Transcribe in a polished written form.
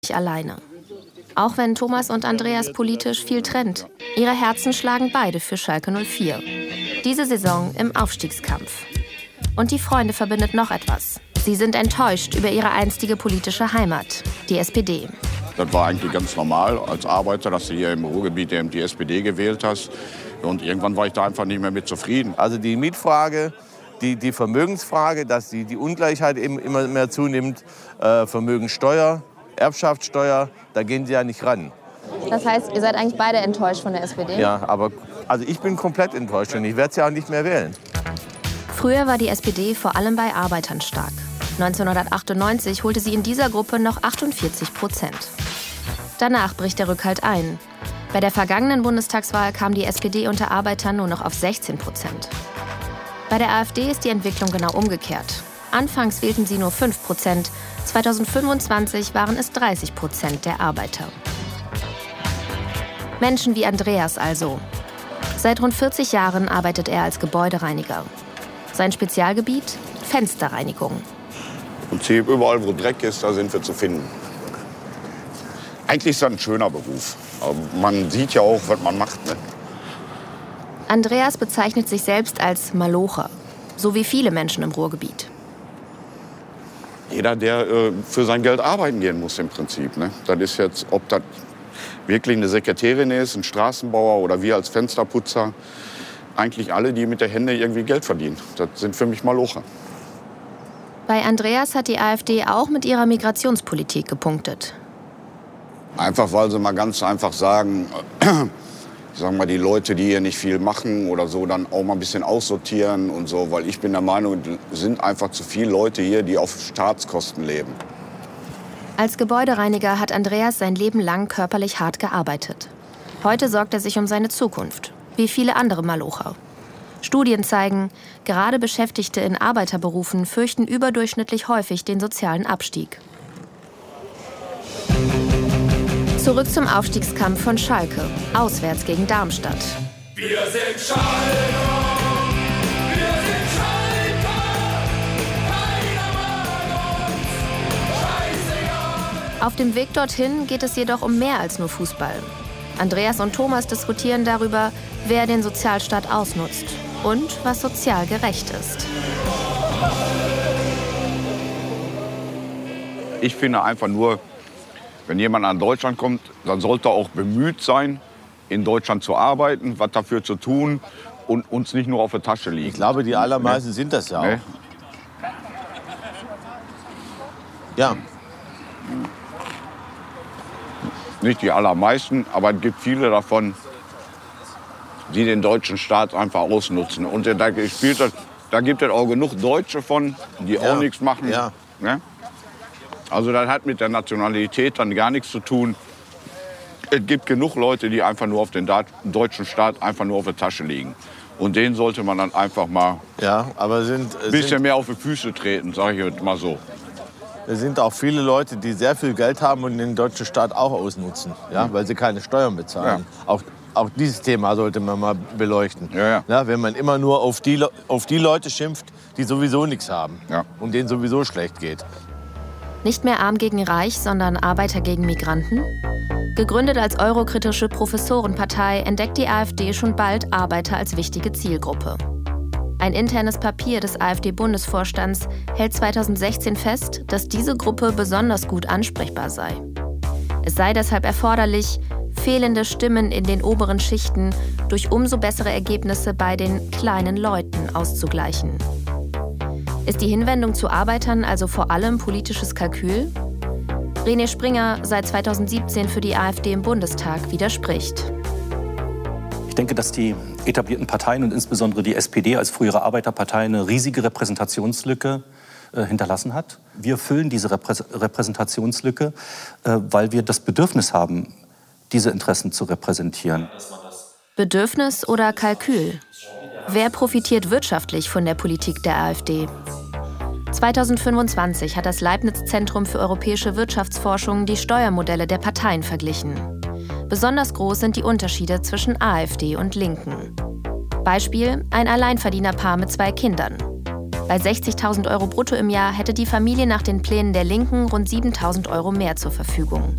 alleine. Auch wenn Thomas und Andreas politisch viel trennt, ihre Herzen schlagen beide für Schalke 04. Diese Saison im Aufstiegskampf. Und die Freunde verbindet noch etwas. Sie sind enttäuscht über ihre einstige politische Heimat, die SPD. Das war eigentlich ganz normal als Arbeiter, dass du hier im Ruhrgebiet eben die SPD gewählt hast. Und irgendwann war ich da einfach nicht mehr mit zufrieden. Also die Mietfrage, die Vermögensfrage, dass die Ungleichheit eben immer mehr zunimmt, Vermögensteuer, Erbschaftssteuer, da gehen sie ja nicht ran. Das heißt, ihr seid eigentlich beide enttäuscht von der SPD? Ja, aber also ich bin komplett enttäuscht und ich werde sie auch nicht mehr wählen. Früher war die SPD vor allem bei Arbeitern stark. 1998 holte sie in dieser Gruppe noch 48%. Danach bricht der Rückhalt ein. Bei der vergangenen Bundestagswahl kam die SPD unter Arbeitern nur noch auf 16%. Bei der AfD ist die Entwicklung genau umgekehrt. Anfangs wählten sie nur 5%, 2025 waren es 30% der Arbeiter. Menschen wie Andreas also. Seit rund 40 Jahren arbeitet er als Gebäudereiniger. Sein Spezialgebiet? Fensterreinigung. Im Prinzip überall, wo Dreck ist, da sind wir zu finden. Eigentlich ist das ein schöner Beruf. Aber man sieht ja auch, was man macht. Ne? Andreas bezeichnet sich selbst als Malocher, so wie viele Menschen im Ruhrgebiet. Jeder, der für sein Geld arbeiten gehen muss im Prinzip. Ne? Das ist jetzt, ob das wirklich eine Sekretärin ist, ein Straßenbauer oder wir als Fensterputzer. Eigentlich alle, die mit der Hände irgendwie Geld verdienen. Das sind für mich Malocher. Bei Andreas hat die AfD auch mit ihrer Migrationspolitik gepunktet. Einfach, weil sie mal ganz einfach sagen, die Leute, die hier nicht viel machen oder so, dann auch mal ein bisschen aussortieren und so. Weil ich bin der Meinung, es sind einfach zu viele Leute hier, die auf Staatskosten leben. Als Gebäudereiniger hat Andreas sein Leben lang körperlich hart gearbeitet. Heute sorgt er sich um seine Zukunft, wie viele andere Malocher. Studien zeigen, gerade Beschäftigte in Arbeiterberufen fürchten überdurchschnittlich häufig den sozialen Abstieg. Zurück zum Aufstiegskampf von Schalke, auswärts gegen Darmstadt. Wir sind Schalke, wir sind Schalke, keiner mag uns, scheißegal. Auf dem Weg dorthin geht es jedoch um mehr als nur Fußball. Andreas und Thomas diskutieren darüber, wer den Sozialstaat ausnutzt und was sozial gerecht ist. Ich finde einfach nur, wenn jemand nach Deutschland kommt, dann sollte er auch bemüht sein, in Deutschland zu arbeiten, was dafür zu tun und uns nicht nur auf der Tasche liegen. Ich glaube, die allermeisten sind das ja auch. Ja. Nicht die allermeisten, aber es gibt viele davon, die den deutschen Staat einfach ausnutzen. Und da gibt es auch genug Deutsche von, die auch nichts machen. Ja. Ne? Also das hat mit der Nationalität dann gar nichts zu tun. Es gibt genug Leute, die einfach nur auf den deutschen Staat einfach nur auf der Tasche liegen. Und denen sollte man dann einfach mal ein bisschen mehr auf die Füße treten, sage ich jetzt mal so. Es sind auch viele Leute, die sehr viel Geld haben und den deutschen Staat auch ausnutzen, weil sie keine Steuern bezahlen. Ja. Auch dieses Thema sollte man mal beleuchten. Ja, wenn man immer nur auf die Leute schimpft, die sowieso nichts haben und denen sowieso schlecht geht. Nicht mehr arm gegen reich, sondern Arbeiter gegen Migranten? Gegründet als eurokritische Professorenpartei entdeckt die AfD schon bald Arbeiter als wichtige Zielgruppe. Ein internes Papier des AfD-Bundesvorstands hält 2016 fest, dass diese Gruppe besonders gut ansprechbar sei. Es sei deshalb erforderlich, fehlende Stimmen in den oberen Schichten durch umso bessere Ergebnisse bei den kleinen Leuten auszugleichen. Ist die Hinwendung zu Arbeitern also vor allem politisches Kalkül? René Springer, seit 2017 für die AfD im Bundestag, widerspricht. Ich denke, dass die etablierten Parteien und insbesondere die SPD als frühere Arbeiterpartei eine riesige Repräsentationslücke hinterlassen hat. Wir füllen diese Repräsentationslücke, weil wir das Bedürfnis haben, diese Interessen zu repräsentieren. Bedürfnis oder Kalkül? Wer profitiert wirtschaftlich von der Politik der AfD? 2025 hat das Leibniz-Zentrum für europäische Wirtschaftsforschung die Steuermodelle der Parteien verglichen. Besonders groß sind die Unterschiede zwischen AfD und Linken. Beispiel: ein Alleinverdienerpaar mit 2 Kindern. Bei 60.000 € brutto im Jahr hätte die Familie nach den Plänen der Linken rund 7.000 € mehr zur Verfügung.